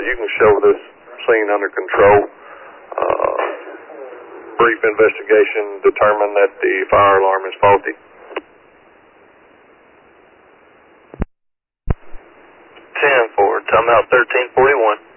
you can show this scene under control. Brief investigation determined that the fire alarm is faulty. 10-4, timeout 1341.